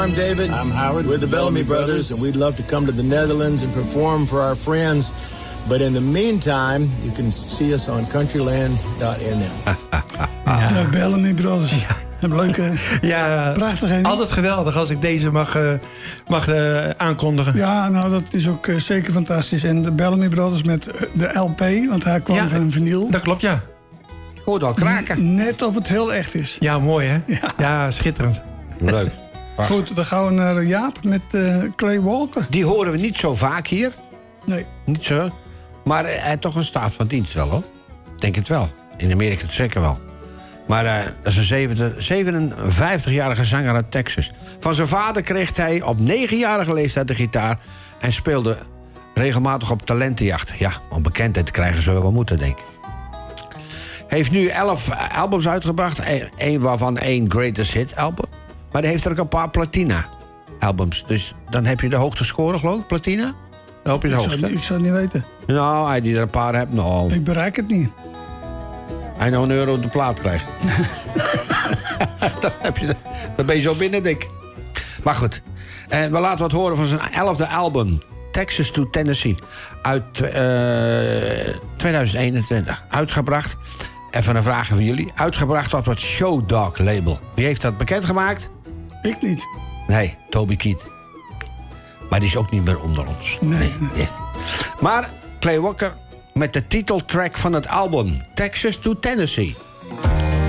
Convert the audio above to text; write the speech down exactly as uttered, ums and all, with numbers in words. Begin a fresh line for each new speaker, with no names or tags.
I'm David. I'm Howard. We're the Bellamy Brothers, and we'd love to come to the Netherlands and perform for our friends. But in the meantime, you can see us on countryland dot n l.
De Bellamy Brothers. Ja. Een leuke,
ja,
prachtig. Hè?
Altijd geweldig als ik deze mag, uh, mag uh, aankondigen.
Ja, nou, dat is ook uh, zeker fantastisch. En de Bellamy Brothers met de L P, want hij kwam
ja,
van vinyl.
Dat klopt, ja.
Ik hoorde al kraken.
Net of het heel echt is.
Ja, mooi, hè?
Ja,
ja schitterend.
Leuk.
Goed, dan gaan we naar Jaap met uh, Clay Walker.
Die horen we niet zo vaak hier.
Nee.
Niet zo. Maar hij heeft toch een staat van dienst wel, hoor. Ik denk het wel. In Amerika zeker wel. Maar uh, dat is een zevenenvijftigjarige zanger uit Texas. Van zijn vader kreeg hij op negenjarige leeftijd de gitaar... en speelde regelmatig op talentenjacht. Ja, om bekendheid te krijgen zou je wel moeten, denk ik. Hij heeft nu elf albums uitgebracht. Een waarvan één Greatest Hit album. Maar hij heeft er ook een paar platina albums. Dus dan heb je de hoogste score, geloof ik, platina? Dan hoop je de
ik,
hoogste.
zou, ik zou het niet weten.
Nou, hij die er een paar hebt, nou...
Ik bereik het niet.
Hij nou een euro op de plaat krijgt. dan, heb je, dan ben je zo binnen, dik. Maar goed. En we laten wat horen van zijn elfde album. Texas to Tennessee. Uit uh, tweeduizend eenentwintig. Uitgebracht. Even een vraag van jullie. Uitgebracht op het Show Dog label. Wie heeft dat bekendgemaakt?
Ik niet.
Nee, Toby Keith. Maar die is ook niet meer onder ons.
Nee. nee, nee.
Maar Clay Walker met de titeltrack van het album Texas to Tennessee.